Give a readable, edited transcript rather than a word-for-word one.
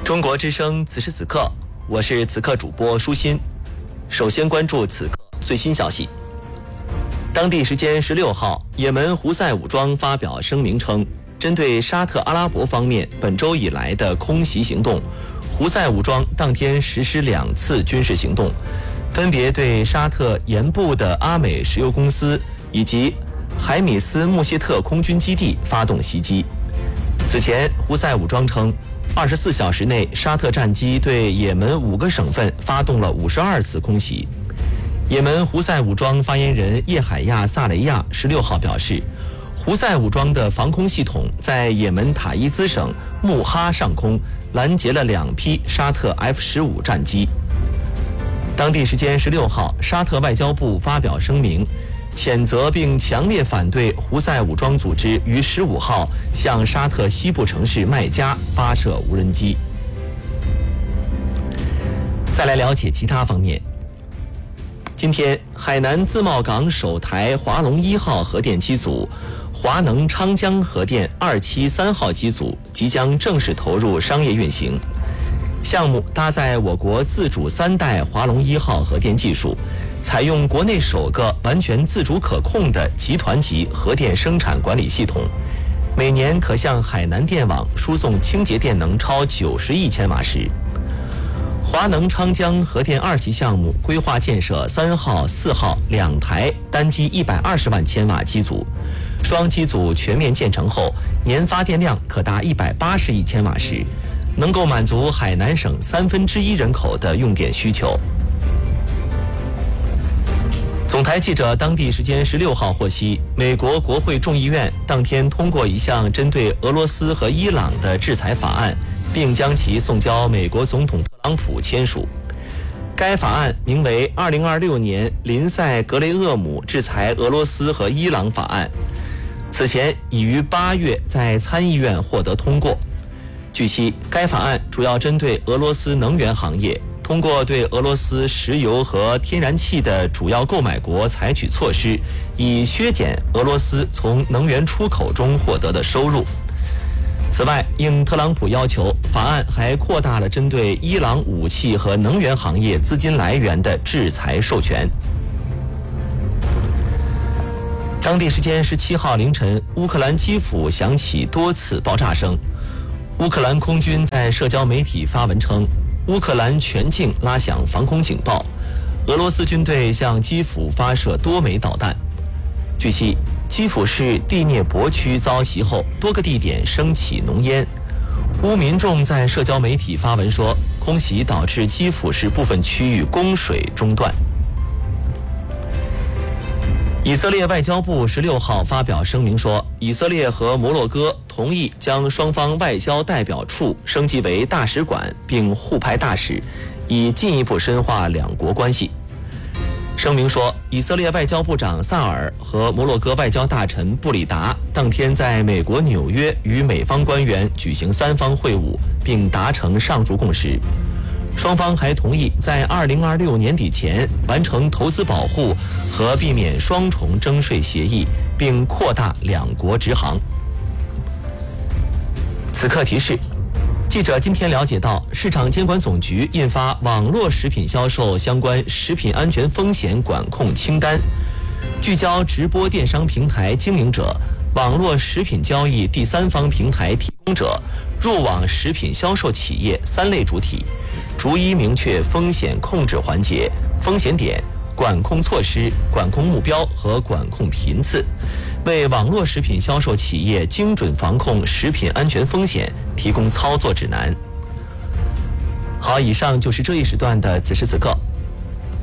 中国之声，此时此刻，我是此刻主播舒心。首先关注此刻最新消息。当地时间16号，也门胡塞武装发表声明称，针对沙特阿拉伯方面本周以来的空袭行动，胡塞武装当天实施2次军事行动，分别对沙特盐部的阿美石油公司以及海米斯穆谢特空军基地发动袭击。此前，胡塞武装称，24小时内，沙特战机对也门5个省份发动了52次空袭。也门胡塞武装发言人叶海亚·萨雷亚16号表示，胡塞武装的防空系统在也门塔伊兹省穆哈上空拦截了2批沙特 F-15战机。当地时间16号，沙特外交部发表声明，谴责并强烈反对胡塞武装组织于15号向沙特西部城市麦加发射无人机。再来了解其他方面。今天，海南自贸港首台华龙1号核电机组、华能昌江核电2期3号机组即将正式投入商业运行。项目搭载我国自主3代华龙1号核电技术，采用国内首个完全自主可控的集团级核电生产管理系统，每年可向海南电网输送清洁电能超90亿千瓦时。华能昌江核电2期项目规划建设3号、4号2台单机120万千瓦机组，双机组全面建成后，年发电量可达180亿千瓦时，能够满足海南省1/3人口的用电需求。总台记者当地时间16号获悉，美国国会众议院当天通过一项针对俄罗斯和伊朗的制裁法案，并将其送交美国总统特朗普签署。该法案名为《2026年林赛格雷厄姆制裁俄罗斯和伊朗法案》，此前已于8月在参议院获得通过。据悉，该法案主要针对俄罗斯能源行业，通过对俄罗斯石油和天然气的主要购买国采取措施，以削减俄罗斯从能源出口中获得的收入。此外，应特朗普要求，法案还扩大了针对伊朗武器和能源行业资金来源的制裁授权。当地时间17号凌晨，乌克兰基辅响起多次爆炸声。乌克兰空军在社交媒体发文称，乌克兰全境拉响防空警报，俄罗斯军队向基辅发射多枚导弹。据悉，基辅市第聂伯区遭袭后，多个地点升起浓烟。乌民众在社交媒体发文说，空袭导致基辅市部分区域供水中断。以色列外交部16号发表声明说，以色列和摩洛哥同意将双方外交代表处升级为大使馆，并互派大使，以进一步深化两国关系。声明说，以色列外交部长萨尔和摩洛哥外交大臣布里达当天在美国纽约与美方官员举行3方会晤，并达成上述共识。双方还同意在2026年底前完成投资保护和避免双重征税协议，并扩大两国直航。此刻提示，记者今天了解到，市场监管总局印发网络食品销售相关食品安全风险管控清单，聚焦直播电商平台经营者、网络食品交易第三方平台提供者、入网食品销售企业3类主体，逐一明确风险控制环节、风险点、管控措施、管控目标和管控频次，为网络食品销售企业精准防控食品安全风险提供操作指南。好，以上就是这一时段的此时此刻。